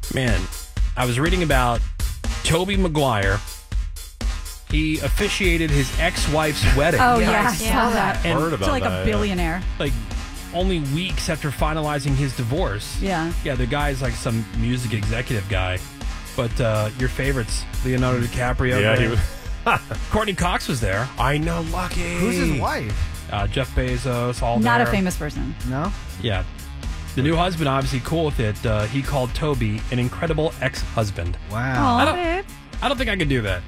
Man, I was reading about Tobey Maguire. He officiated his ex-wife's wedding. Oh, yeah, I saw that. And Heard about To like that, a billionaire. like only weeks after finalizing his divorce. Yeah. Yeah, the guy's like some music executive guy. But your favorites, Leonardo DiCaprio. Yeah, there. he was. Courtney Cox was there. I know, lucky. Who's his wife? Jeff Bezos, all Not there. a famous person. No? Yeah. The new husband, obviously cool with it. He called Toby an incredible ex-husband. Wow. Oh, don't- babe. I don't think I could do that.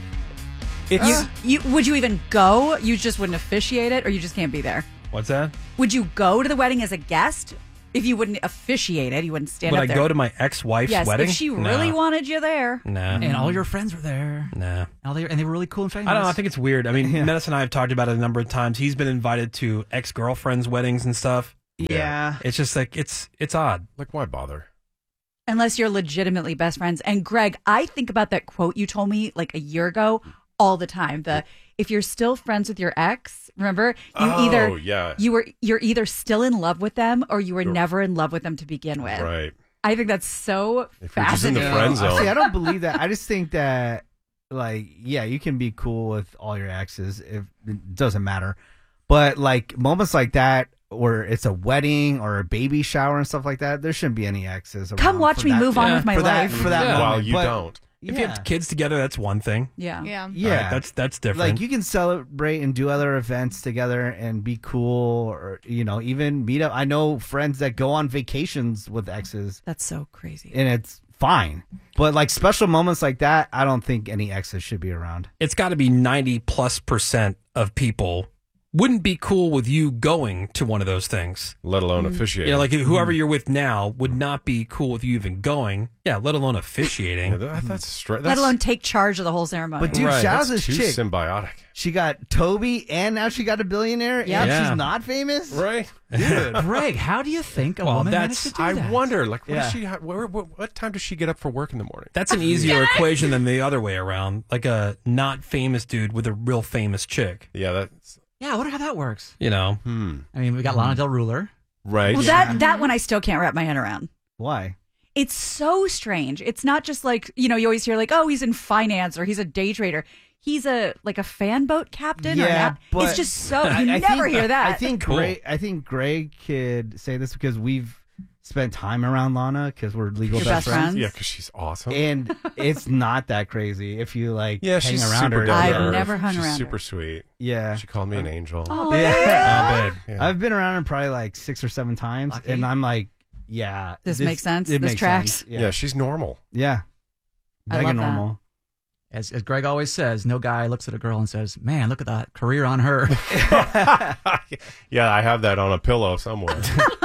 It's Would you even go? You just wouldn't officiate it, or you just can't be there? What's that? Would you go to the wedding as a guest? If you wouldn't officiate it, you wouldn't stand Would up I there. go to my ex-wife's yes, wedding? if she No. really wanted you there. Nah. And all your friends were there. Nah. And they were really cool and famous. I don't know. I think it's weird. I mean, Menace and I have talked about it a number of times. He's been invited to ex-girlfriends' weddings and stuff. Yeah. It's just like, it's odd. like, why bother? Unless you're legitimately best friends. And Greg, I think about that quote you told me like a year ago all the time. If you're still friends with your ex, remember, Yeah. you're either still in love with them or you were never in love with them to begin with. Right. I think that's so If you're just in the fascinating. friend zone. See, I don't believe that. I just think that, like, yeah, you can be cool with all your exes. If it doesn't matter. But, like, moments like that where it's a wedding or a baby shower and stuff like that, there shouldn't be any exes around. Come watch for me that- move on with my for life. That, for that Yeah. moment. While you But, don't. If you have kids together, that's one thing. Yeah. Yeah. Yeah. Right, that's different. Like, you can celebrate and do other events together and be cool, or, you know, even meet up. I know friends that go on vacations with exes, That's so crazy. and it's fine. But, like, special moments like that, I don't think any exes should be around. It's got to be 90+% of people wouldn't be cool with you going to one of those things. Let alone officiating. You know, like whoever you're with now would not be cool with you even going. Yeah, let alone officiating. That's straight. Let alone take charge of the whole ceremony. But, dude, Right, shout out That's to this too chick. symbiotic. She got Toby, and now she got a billionaire, Yep. and Yeah. she's not famous? Right. Dude. Greg, how do you think a Well, woman that's- managed to do I that? wonder, like, what Yeah. does she? What time does she get up for work in the morning? That's an easier equation than the other way around. Like a not famous dude with a real famous chick. Yeah, that's Yeah, I wonder how that works. You know, I mean, we got Lana Del Ruler. right. well, that one I still can't wrap my head around. Why? It's so strange. It's not just like, you know, you always hear like, oh, he's in finance or he's a day trader. He's a fan boat captain or Yeah, not. but It's just so, you I never think- hear that. I think Cool. Greg could say this because we've spent time around Lana because we're legal Your best best friends? Yeah, because she's awesome. And it's not that crazy if you like yeah, hang she's around super her. down to I've earth. never hung She's around super her. sweet. Yeah. She called me an angel. Oh, Yeah. oh, babe. Yeah. I've been around her probably like 6 or 7 times, Lucky. and I'm like, yeah, This makes sense. It This makes tracks. sense. Yeah. She's normal. Yeah. I Mega love that. normal. As Greg always says, no guy looks at a girl and says, man, look at that career on her. Yeah, I have that on a pillow somewhere.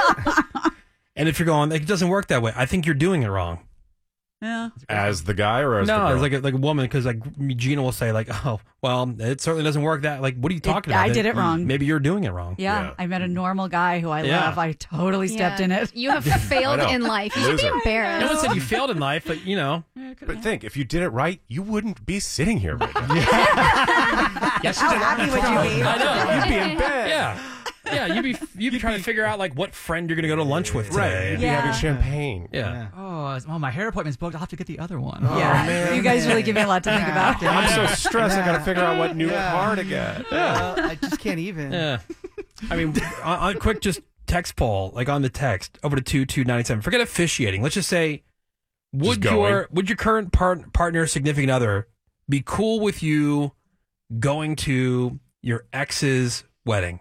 And if you're going, like, it doesn't work that way. I think you're doing it wrong. Yeah. As the guy or as the No, girl? it's like a woman because like Gina will say like, oh, well, it certainly doesn't work that. Like, what are you talking about? I did it wrong. Maybe you're doing it wrong. Yeah. Yeah. I met a normal guy who I Yeah. love. I totally stepped Yeah. in it. You have failed I know. in life. You should be Loser. No embarrassed. one said you failed in life, but you know, But think, if you did it right, you wouldn't be sitting here right now. yes, How happy would you be? I know. You'd be in bed. Yeah, yeah. You'd be trying to figure out like what friend you're gonna go to lunch with Right. today. You'd be Yeah. having champagne. Yeah. Oh, my hair appointment's booked. I'll have to get the other one. Yeah. man. You guys really give me a lot to think about. I'm so stressed. I got to figure out what new car to get. I just can't even. Yeah. I mean, on quick, just text poll, like on the text over to 2297. Forget officiating. Let's just say, would Just going. your current partner, significant other, be cool with you going to your ex's wedding?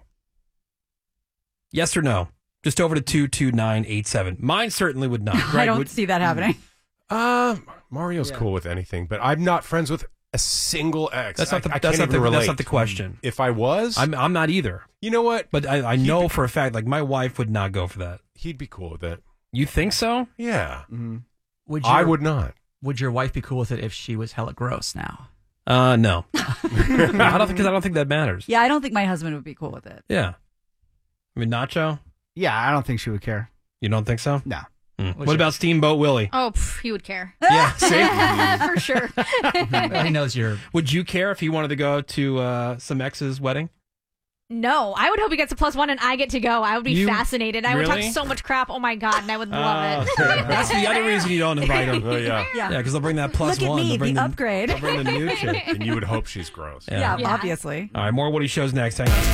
Yes or no? Just over to 22987. Mine certainly would not. I Greg, don't would- see that happening. Mario's cool with anything, but I'm not friends with a single ex. That's not the I that's can't not even the, that's relate. not the question. If I was, I'm not either. you know what? But I know for a fact, like my wife would not go for that. He'd be cool with it. You think so? Yeah, Would I would not. Would your wife be cool with it if she was hella gross now? No. I don't think that matters. Yeah, I don't think my husband would be cool with it. Yeah. I mean, Nacho, Yeah, I don't think she would care. you don't think so? No. What about Steamboat Willie? Oh, he would care. Yeah, see? For sure. He knows you're. Would you care if he wanted to go to some ex's wedding? No, I would hope he gets a +1 and I get to go. I would be fascinated. I would Really? talk so much crap. Oh my God, and I would love it. That's the other reason you don't invite them. Oh, yeah. Yeah. Yeah, because they'll bring that +1. Look at me, They'll bring the upgrade. They'll bring the new chick. And you would hope she's gross. Yeah, Yeah. obviously. All right, more Woody shows next. Hang on.